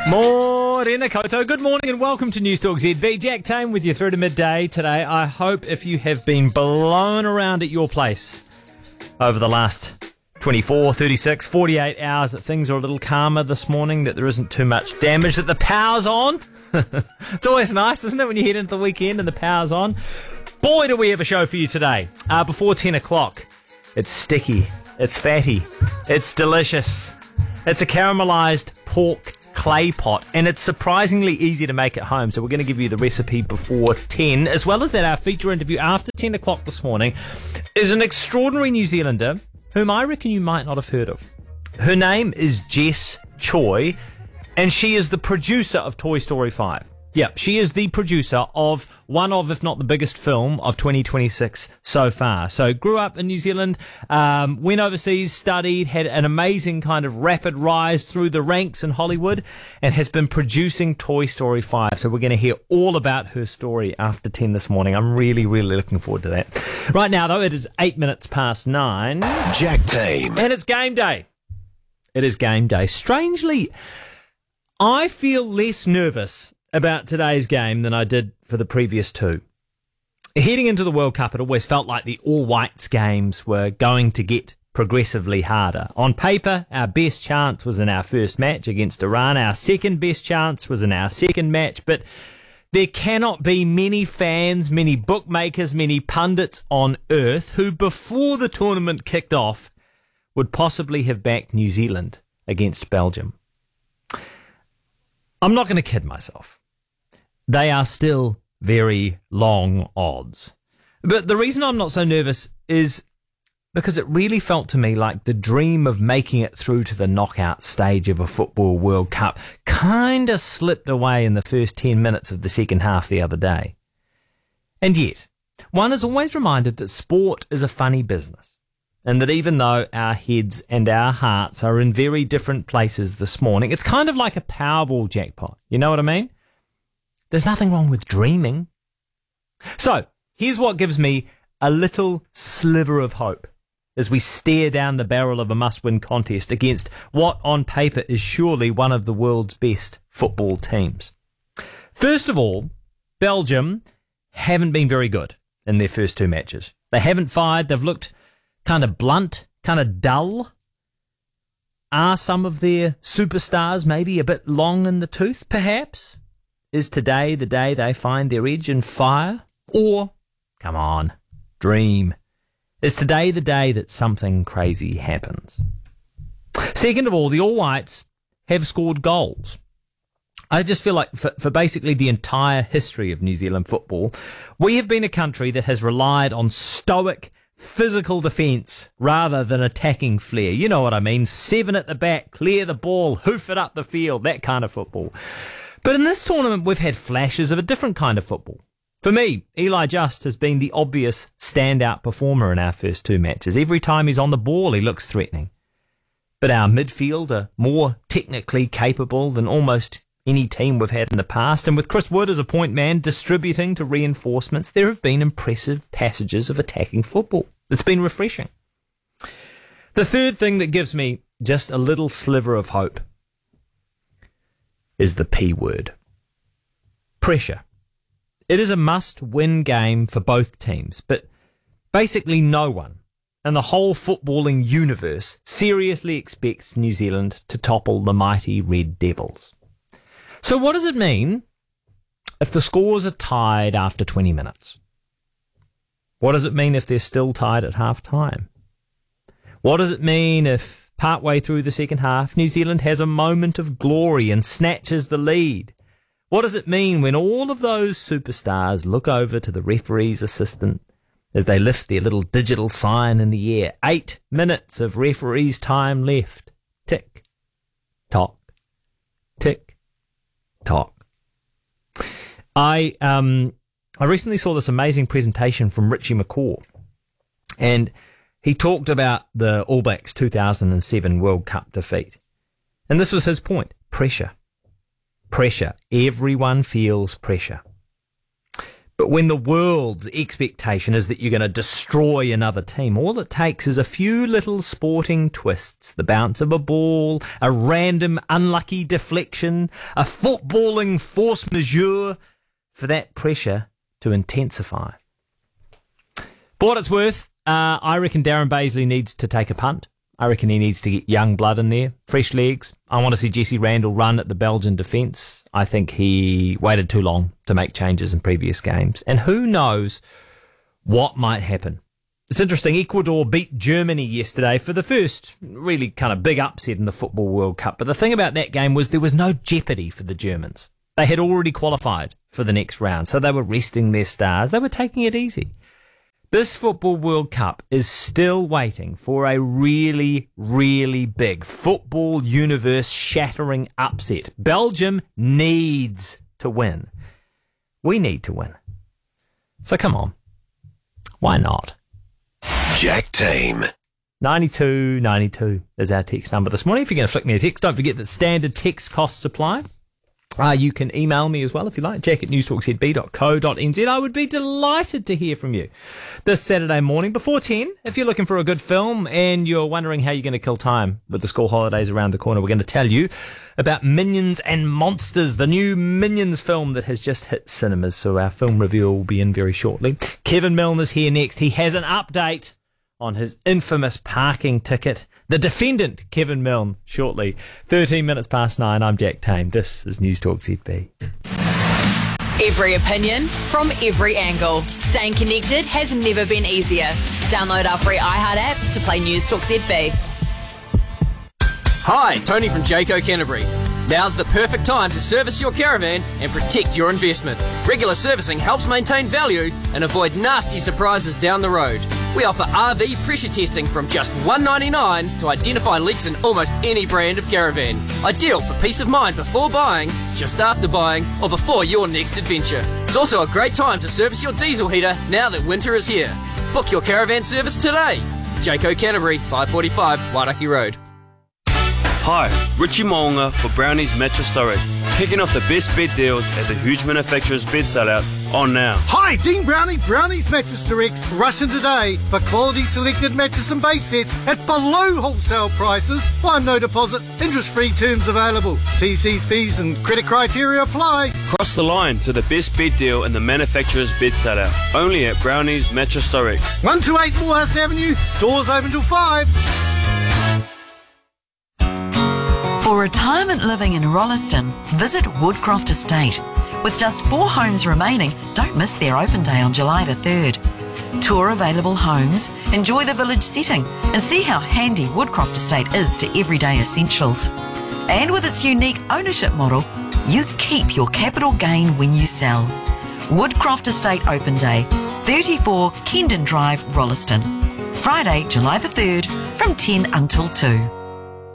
Morena koutou. Good morning and welcome to News Talk ZB. Jack Tame with you through to midday today. I hope if you have been blown around at your place over the last 24, 36, 48 hours that things are a little calmer this morning, that there isn't too much damage, that the power's on. It's always nice, isn't it, when you head into the weekend and the power's on? Boy, do we have a show for you today. Before 10 o'clock, it's sticky, it's fatty, it's delicious. It's a caramelised pork clay pot, and it's surprisingly easy to make at home. So we're going to give you the recipe before 10, as well as that our feature interview after 10 o'clock this morning is an extraordinary New Zealander whom I reckon you might not have heard of. Her name is Jess Choi, and she is the producer of Toy Story 5. Yep, she is the producer of one of, if not the biggest film of 2026 so far. So grew up in New Zealand, went overseas, studied, had an amazing kind of rapid rise through the ranks in Hollywood, and has been producing Toy Story 5. So we're going to hear all about her story after 10 this morning. I'm really, really looking forward to that. Right now, though, it is 8 minutes past 9. Jack Tame. And it's game day. It is game day. Strangely, I feel less nervous about today's game than I did for the previous two. Heading into the World Cup, it always felt like the All Whites games were going to get progressively harder. On paper, our best chance was in our first match against Iran. Our second best chance was in our second match, but there cannot be many fans, many bookmakers, many pundits on earth who, before the tournament kicked off, would possibly have backed New Zealand against Belgium. I'm not going to kid myself. They are still very long odds. But the reason I'm not so nervous is because it really felt to me like the dream of making it through to the knockout stage of a Football World Cup kind of slipped away in the first 10 minutes of the second half the other day. And yet, one is always reminded that sport is a funny business, and that even though our heads and our hearts are in very different places this morning, it's kind of like a Powerball jackpot. You know what I mean? There's nothing wrong with dreaming. So, here's what gives me a little sliver of hope as we stare down the barrel of a must-win contest against what on paper is surely one of the world's best football teams. First of all, Belgium haven't been very good in their first two matches. They haven't fired, they've looked kind of blunt, kind of dull. Are some of their superstars maybe a bit long in the tooth, perhaps? Is today the day they find their edge and fire? Or, come on, dream. Is today the day that something crazy happens? Second of all, the All Whites have scored goals. I just feel like for basically the entire history of New Zealand football, we have been a country that has relied on stoic physical defence rather than attacking flair. You know what I mean? 7 at the back, clear the ball, hoof it up the field, that kind of football. But in this tournament, we've had flashes of a different kind of football. For me, Eli Just has been the obvious standout performer in our first two matches. Every time he's on the ball, he looks threatening. But our midfield are more technically capable than almost any team we've had in the past. And with Chris Wood as a point man distributing to reinforcements, there have been impressive passages of attacking football. It's been refreshing. The third thing that gives me just a little sliver of hope is the P word. Pressure. It is a must-win game for both teams, but basically no one in the whole footballing universe seriously expects New Zealand to topple the mighty Red Devils. So what does it mean if the scores are tied after 20 minutes? What does it mean if they're still tied at half-time? What does it mean if partway through the second half, New Zealand has a moment of glory and snatches the lead? What does it mean when all of those superstars look over to the referee's assistant as they lift their little digital sign in the air? 8 minutes of referee's time left. Tick, tock, tick, tock. I recently saw this amazing presentation from Richie McCaw, and he talked about the All Blacks 2007 World Cup defeat. And this was his point. Pressure. Pressure. Everyone feels pressure. But when the world's expectation is that you're going to destroy another team, all it takes is a few little sporting twists, the bounce of a ball, a random unlucky deflection, a footballing force majeure, for that pressure to intensify. For what it's worth, I reckon Darren Bazley needs to take a punt. I reckon he needs to get young blood in there, fresh legs. I want to see Jesse Randall run at the Belgian defence. I think he waited too long to make changes in previous games. And who knows what might happen. It's interesting, Ecuador beat Germany yesterday for the first really kind of big upset in the Football World Cup. But the thing about that game was there was no jeopardy for the Germans. They had already qualified for the next round, so they were resting their stars. They were taking it easy. This Football World Cup is still waiting for a really, really big football universe shattering upset. Belgium needs to win. We need to win. So come on. Why not? Jack Team. 9292 is our text number this morning. If you're going to flick me a text, don't forget that standard text costs apply. You can email me as well if you like, jack@newstalkzb.co.nz. I would be delighted to hear from you this Saturday morning before 10. If you're looking for a good film and you're wondering how you're going to kill time with the school holidays around the corner, we're going to tell you about Minions and Monsters, the new Minions film that has just hit cinemas. So our film review will be in very shortly. Kevin Milner's here next. He has an update on his infamous parking ticket. The defendant, Kevin Milne, shortly. 13 minutes past 9, I'm Jack Tame. This is News Talk ZB. Every opinion from every angle. Staying connected has never been easier. Download our free iHeart app to play News Talk ZB. Hi, Tony from Jayco Canterbury. Now's the perfect time to service your caravan and protect your investment. Regular servicing helps maintain value and avoid nasty surprises down the road. We offer RV pressure testing from just $1.99 to identify leaks in almost any brand of caravan. Ideal for peace of mind before buying, just after buying, or before your next adventure. It's also a great time to service your diesel heater now that winter is here. Book your caravan service today. Jayco Canterbury, 545 Wairaki Road. Hi, Richie Moonga for Brownie's Mattress Direct, kicking off the best bed deals at the huge manufacturer's bed sellout on now. Hi, Team Brownie, Brownie's Mattress Direct, rushing today for quality selected mattress and base sets at below wholesale prices. One no deposit, interest-free terms available. TC's fees and credit criteria apply. Cross the line to the best bed deal in the manufacturer's bed sellout, only at Brownie's Mattress Direct. 128 Moorhouse Avenue, doors open till 5. For retirement living in Rolleston, visit Woodcroft Estate. With just 4 homes remaining, don't miss their open day on July the 3rd. Tour available homes, enjoy the village setting, and see how handy Woodcroft Estate is to everyday essentials. And with its unique ownership model, you keep your capital gain when you sell. Woodcroft Estate Open Day, 34 Kendon Drive, Rolleston. Friday, July the 3rd, from 10 until 2.